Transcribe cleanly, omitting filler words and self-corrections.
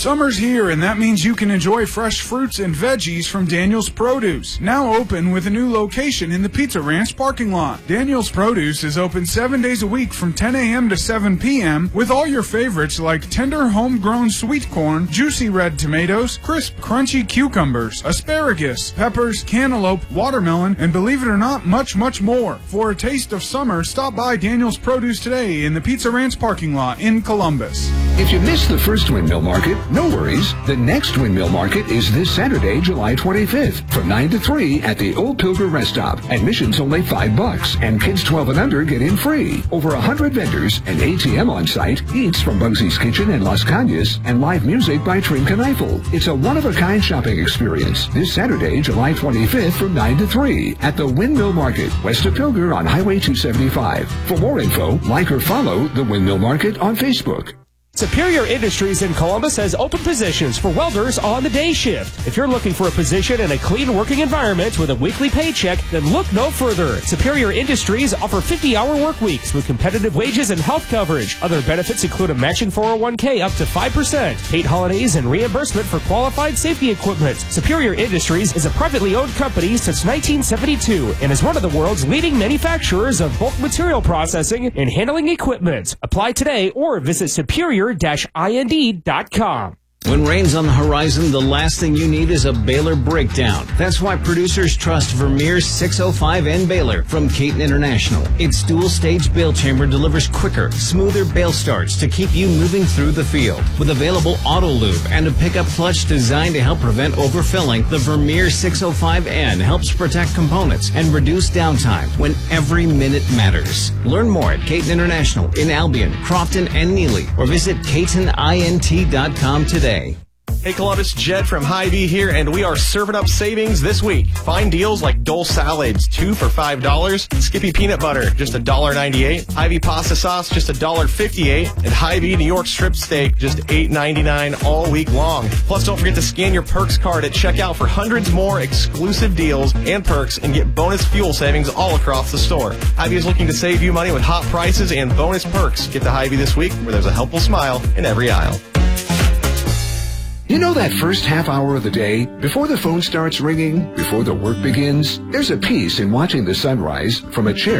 Summer's here, and that means you can enjoy fresh fruits and veggies from Daniel's Produce. Now open with a new location in the Pizza Ranch parking lot. Daniel's Produce is open 7 days a week from 10 a.m. to 7 p.m. with all your favorites like tender homegrown sweet corn, juicy red tomatoes, crisp crunchy cucumbers, asparagus, peppers, cantaloupe, watermelon, and believe it or not, much more. For a taste of summer, stop by Daniel's Produce today in the Pizza Ranch parking lot in Columbus. If you missed the first Windmill Market, no worries. The next Windmill Market is this Saturday, July 25th, from 9 to 3 at the Old Pilgrim Rest Stop. Admission's only $5, and kids 12 and under get in free. Over 100 vendors, an ATM on site, eats from Bugsy's Kitchen in Las Cañas, and live music by Trim Kneifel. It's a one-of-a-kind shopping experience this Saturday, July 25th, from 9 to 3 at the Windmill Market, west of Pilger on Highway 275. For more info, like or follow the Windmill Market on Facebook. Superior Industries in Columbus has open positions for welders on the day shift. If you're looking for a position in a clean working environment with a weekly paycheck, then look no further. Superior Industries offer 50-hour work weeks with competitive wages and health coverage. Other benefits include a matching 401k up to 5%, paid holidays, and reimbursement for qualified safety equipment. Superior Industries is a privately owned company since 1972 and is one of the world's leading manufacturers of bulk material processing and handling equipment. Apply today or visit superior-ind.com. When rain's on the horizon, the last thing you need is a baler breakdown. That's why producers trust Vermeer 605N baler from Caton International. Its dual-stage bale chamber delivers quicker, smoother bale starts to keep you moving through the field. With available auto lube and a pickup clutch designed to help prevent overfilling, the Vermeer 605N helps protect components and reduce downtime when every minute matters. Learn more at Caton International in Albion, Crofton, and Neely, or visit CatonINT.com today. Hey Columbus, Jed from Hy-Vee here, and we are serving up savings this week. Find deals like Dole salads, 2 for $5, Skippy peanut butter, just $1.98, Hy-Vee pasta sauce, just $1.58, and Hy-Vee New York strip steak, just $8.99 all week long. Plus, don't forget to scan your Perks card at checkout for hundreds more exclusive deals and perks, and get bonus fuel savings all across the store. Hy-Vee is looking to save you money with hot prices and bonus perks. Get to Hy-Vee this week, where there's a helpful smile in every aisle. You know that first half hour of the day, before the phone starts ringing, before the work begins? There's a peace in watching the sunrise from a chair